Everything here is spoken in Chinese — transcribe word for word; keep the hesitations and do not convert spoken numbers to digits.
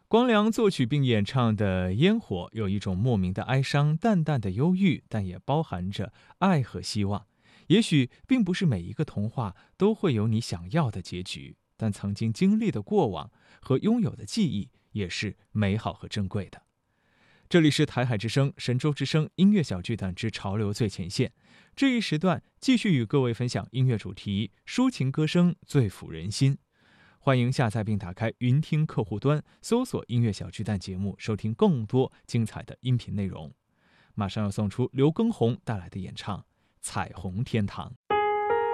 光良作曲并演唱的《烟火》有一种莫名的哀伤，淡淡的忧郁，但也包含着爱和希望。也许并不是每一个童话都会有你想要的结局，但曾经经历的过往和拥有的记忆也是美好和珍贵的。这里是台海之声、神州之声音乐小巨蛋之潮流最前线。这一时段继续与各位分享音乐主题，抒情歌声最抚人心。欢迎下载并打开云听客户端，搜索音乐小巨蛋节目，收听更多精彩的音频内容。马上要送出刘畊宏带来的演唱《彩虹天堂》。